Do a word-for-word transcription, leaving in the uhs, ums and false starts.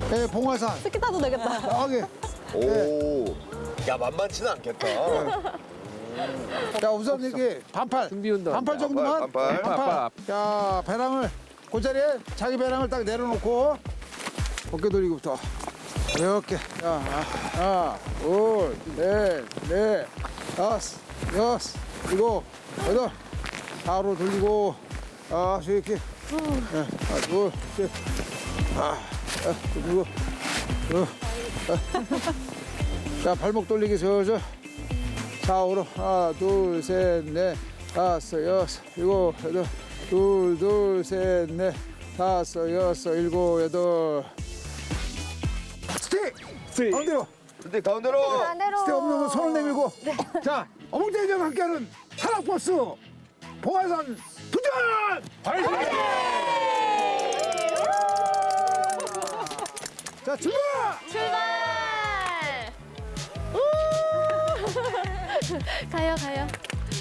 예, 봉화산. 스키 타도 되겠다. 저기. 오. 야, 만만치는 않겠다. 자, 우선 여기 반팔. 준비 운동. 반팔 정도만. 반팔, 반팔. 반팔. 자, 배낭을 그 자리에 자기 배낭을 딱 내려놓고 어깨 돌리기부터 이렇게. 자, 하나, 둘, 넷, 넷, 다섯, 여섯, 일곱, 여덟. 바로 돌리고. 아, 이렇게. 네, 하나, 둘, 셋. 아, 아, 그리고. 어, 아. 자, 발목 돌리기 저저. 좌우로 하나, 둘, 셋, 넷, 다섯, 여섯, 일곱, 여덟. 둘, 둘, 셋, 넷, 다섯, 여섯, 일곱, 여덟. 스틱! 스틱. 가운데로. 근데 가운데로. 반대로. 스틱 없는 건 손을 내밀고. 자, 어묵대전 함께하는 산악버스 봉화산 도전! 화이팅! 자, 출발! 출발! 우! 가요, 가요.